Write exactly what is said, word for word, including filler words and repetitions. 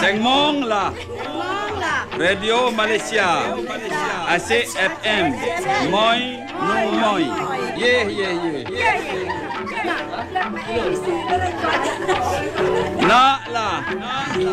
Seng Mong lah. Mong lah. Radio Malaysia. Asyik F M. Moi Nu Moi. Ye ye ye. Nak lah.